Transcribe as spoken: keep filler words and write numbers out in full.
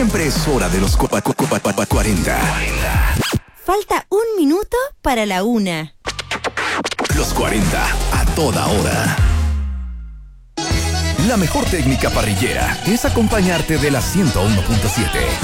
Siempre es hora de los cuarenta. Falta un minuto para la una. Los cuarenta a toda hora. La mejor técnica parrillera es acompañarte de la ciento uno punto siete.